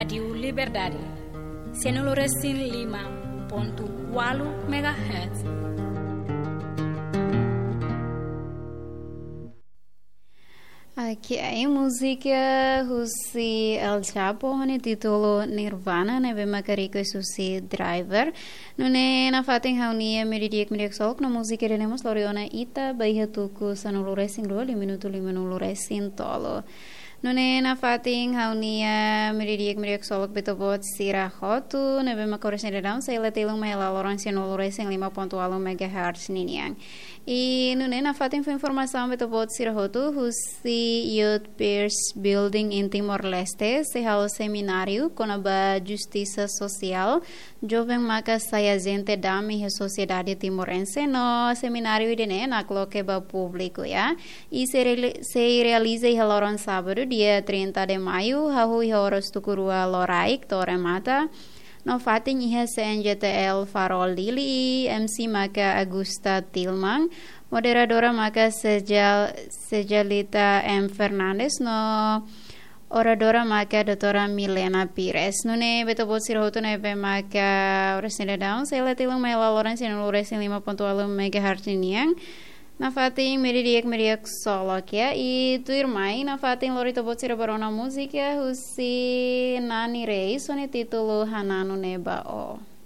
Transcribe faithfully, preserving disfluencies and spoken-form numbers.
Rádio Liberdade, cento e lima ponto quatro megahertz. Aqui é música Husi El Chapo, né, título Nirvana, né, bem macaricos Husi Driver. Nune na fating haunia meridiak meridiak solk na música de nemos Loriona Ita, baia tuku sanulure singlo, liminutu limanulure sintolo. Nune na fating haunia meridiak meridiak solk betobot sira hotu, ne bem macorus nedam, saila telung maela loran sinulure sing lima ponto alu megahertz niniang. E nune na fating foi informação betobot sira hotu, Husi Youth Peers Building in Timor-Leste, se halo seminário com a justiça social, jovem maka saya gente dami a sociedade timorense no seminário idene na cloque ba público ya. E se, re, se realiza em loron sábado, dia trinta de maio, hahu e horas tukurua loraik, tore mata. No fating iha C N J T L Farol Lili, M C maka Augusta Tilmang, moderadora maka Sejal, Sejalita M. Fernandes, no oradora maka doutora Milena Pires. Nune beto bot sirhoto neve maka oresine down, sela tilung mela loran sinu oresin lima ponto alu megahertz niang. Na fating meridiak meridiak solok ya, e tu irmai na fating lorito bot sira barona música, Husi Nani Reis, sone título Hananu Neba O.